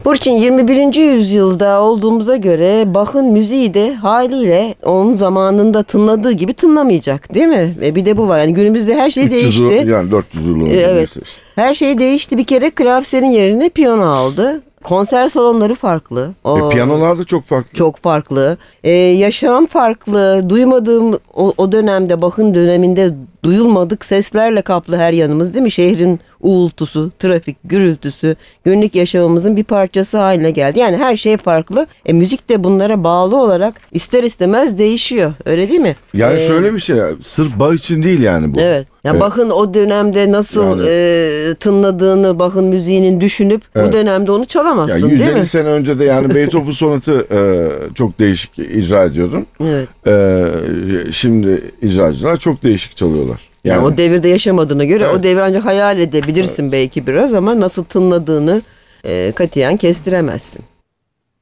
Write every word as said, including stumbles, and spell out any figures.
Burçin, yirmi birinci yüzyılda olduğumuza göre Bach'ın müziği de haliyle onun zamanında tınladığı gibi tınlamayacak, değil mi? Ve bir de bu var. Yani günümüzde her şey üç yüz değişti. yıl, yani dört yüz yıl önce. Evet. Işte. Her şey değişti. Bir kere klavesenin yerine piyano aldı. Konser salonları farklı. O, E, piyanolar da çok farklı. Çok farklı. Ee, yaşam farklı. Duymadığım o, o dönemde, Bach'ın döneminde duyulmadık seslerle kaplı her yanımız, değil mi? Şehrin uğultusu, trafik, gürültüsü günlük yaşamımızın bir parçası haline geldi. Yani her şey farklı. E, müzik de bunlara bağlı olarak ister istemez değişiyor. Öyle değil mi? Yani Ee, şöyle bir şey. Sırf Bach için değil yani bu. Evet. Ya Evet. Bach'ın o dönemde nasıl Yani- e, tınladığını, Bach'ın müziğinin düşünüp Evet. bu dönemde onu çalamazsın, Yani değil yüz elli mi? sene önce de yani Beethoven sonatı e, çok değişik icra ediyordun. Evet. E, şimdi icracılar çok değişik çalıyorlar. Yani, Yani o devirde yaşamadığına göre Evet. o devir ancak hayal edebilirsin belki biraz, ama nasıl tınladığını e, katiyen kestiremezsin.